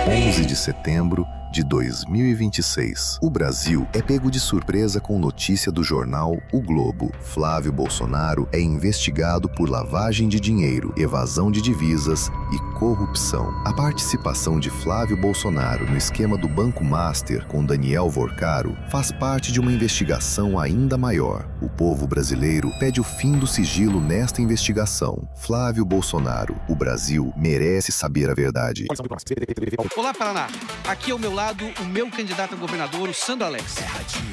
11 de setembro de 2026. O Brasil é pego de surpresa com notícia do jornal O Globo. Flávio Bolsonaro é investigado por lavagem de dinheiro, evasão de divisas e corrupção. A participação de Flávio Bolsonaro no esquema do Banco Master com Daniel Vorcaro faz parte de uma investigação ainda maior. O povo brasileiro pede o fim do sigilo nesta investigação. Flávio Bolsonaro, o Brasil merece saber a verdade. Olá, Paraná. Aqui ao meu lado, o meu candidato a governador, o Sandro Alex.